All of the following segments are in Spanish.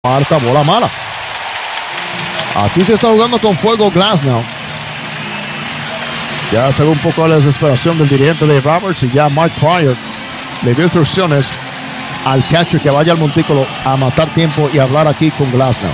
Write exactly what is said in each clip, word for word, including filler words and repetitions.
Marta, bola mala. Aquí se está jugando con fuego Glasnow. Ya se ve un poco la desesperación del dirigente de Roberts y ya Mark Pryor le dio instrucciones al catcher que vaya al montículo a matar tiempo y hablar aquí con Glasnow.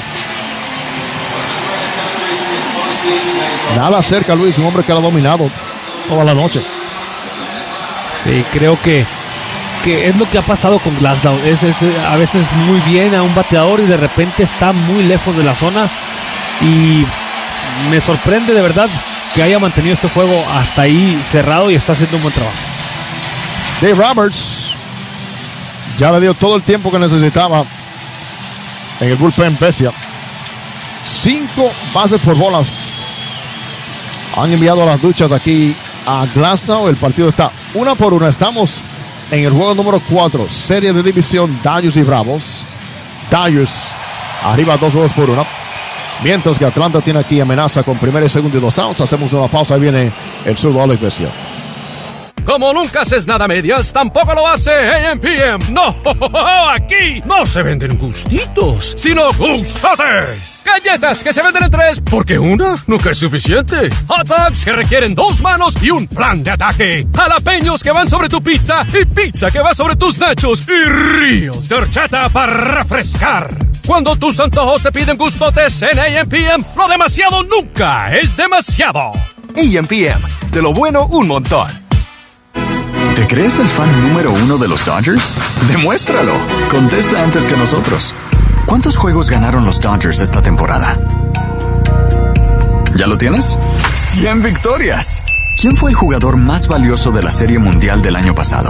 Nada cerca, Luis, un hombre que lo ha dominado toda la noche. Sí, creo que que es lo que ha pasado con Glasnow. Es, es a veces muy bien a un bateador y de repente está muy lejos de la zona, y me sorprende de verdad que haya mantenido este juego hasta ahí cerrado y está haciendo un buen trabajo. Dave Roberts ya le dio todo el tiempo que necesitaba en el bullpen. Vesia, cinco bases por bolas han enviado a las duchas aquí a Glasnow. El partido está una por una. Estamos en el juego número cuatro, serie de división Dodgers y Bravos. Dodgers arriba dos juegos por uno, mientras que Atlanta tiene aquí amenaza con primera y segunda y dos outs. Hacemos una pausa, ahí viene el zurdo Alex Vesia. Como nunca haces nada a medias, tampoco lo hace A M P M. No, aquí no se venden gustitos, sino gustotes. Galletas que se venden en tres, porque una nunca es suficiente. Hot dogs que requieren dos manos y un plan de ataque. Jalapeños que van sobre tu pizza y pizza que va sobre tus nachos. Y ríos de horchata para refrescar. Cuando tus antojos te piden gustotes en A M P M, lo demasiado nunca es demasiado. A M P M, de lo bueno un montón. ¿Te crees el fan número uno de los Dodgers? Demuéstralo. Contesta antes que nosotros. ¿Cuántos juegos ganaron los Dodgers esta temporada? ¿Ya lo tienes? ¡cien victorias! ¿Quién fue el jugador más valioso de la Serie Mundial del año pasado?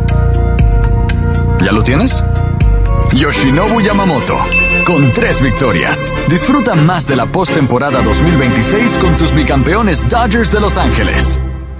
¿Ya lo tienes? Yoshinobu Yamamoto, con tres victorias. Disfruta más de la postemporada dos mil veintiséis con tus bicampeones Dodgers de Los Ángeles.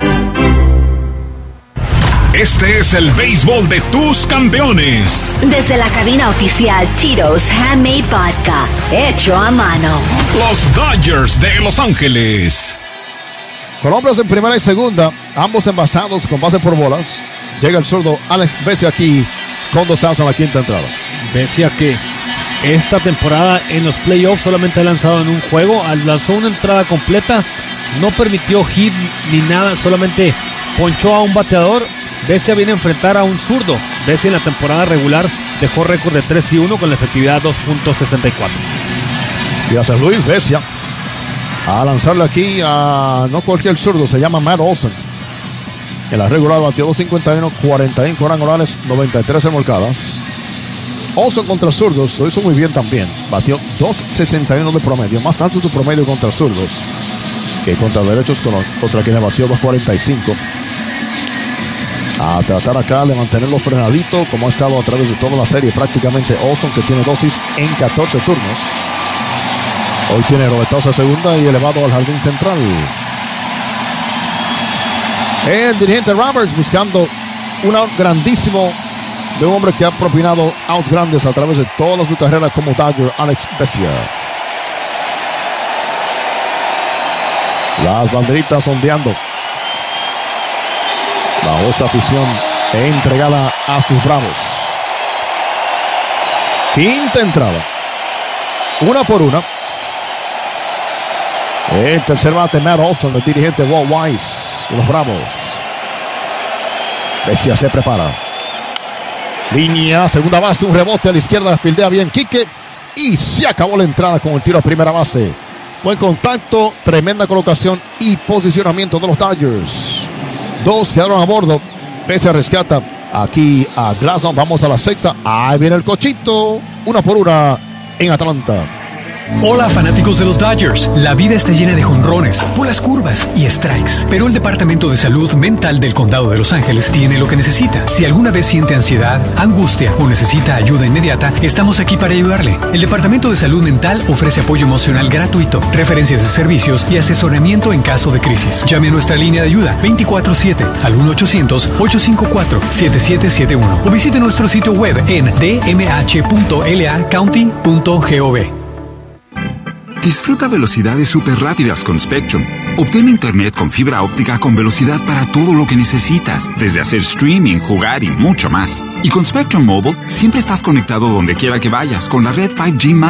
Este es el béisbol de tus campeones. Desde la cabina oficial Tito's Handmade Vodka, hecho a mano. Los Dodgers de Los Ángeles. Con hombres en primera y segunda, ambos envasados con base por bolas, llega el zurdo Alex Vesia aquí con dos outs en la quinta entrada. Vesia que esta temporada en los playoffs solamente ha lanzado en un juego, lanzó una entrada completa, no permitió hit ni nada, solamente ponchó a un bateador. Vesia viene a enfrentar a un zurdo. Vesia en la temporada regular dejó récord de tres y uno con la efectividad dos punto sesenta y cuatro. Gracias, Luis. Vesia a lanzarle aquí a no cualquier zurdo, se llama Matt Olson. En la regular batió dos cincuenta y uno, cuarenta y uno cuadrangulares, noventa y tres remolcadas. Olson contra zurdos lo hizo muy bien también. Batió dos sesenta y uno de promedio, más alto su promedio contra zurdos que contra derechos, contra quienes batió dos cuarenta y cinco. A tratar acá de mantenerlo frenadito, como ha estado a través de toda la serie prácticamente Olson, que tiene dosis en catorce turnos. Hoy tiene roletazo a segunda y elevado al jardín central. El dirigente Roberts buscando un out grandísimo de un hombre que ha propinado outs grandes a través de toda su carrera como Dodger, Alex Vesia. Las banderitas ondeando bajo esta afición entregada a sus Bravos. Quinta entrada, una por una. El tercer bate, Matt Olson, el dirigente Walt Weiss de los Bravos. Vesia se prepara. Línea, segunda base, un rebote a la izquierda, fildea bien Quique y se acabó la entrada con el tiro a primera base. Buen contacto, tremenda colocación y posicionamiento de los Dodgers. Dos quedaron a bordo. Vesia rescata aquí a Glasnow. Vamos a la sexta. Ahí viene el cochito. Una por una en Atlanta. Hola fanáticos de los Dodgers, la vida está llena de jonrones, bolas curvas y strikes, pero el Departamento de Salud Mental del Condado de Los Ángeles tiene lo que necesita. Si alguna vez siente ansiedad, angustia o necesita ayuda inmediata, estamos aquí para ayudarle. El Departamento de Salud Mental ofrece apoyo emocional gratuito, referencias de servicios y asesoramiento en caso de crisis. Llame a nuestra línea de ayuda veinticuatro siete al uno ochocientos, ocho cinco cuatro, siete siete siete uno o visite nuestro sitio web en d m h punto l a county punto gov. Disfruta velocidades súper rápidas con Spectrum. Obtén internet con fibra óptica con velocidad para todo lo que necesitas, desde hacer streaming, jugar y mucho más. Y con Spectrum Mobile, siempre estás conectado donde quiera que vayas con la red cinco G más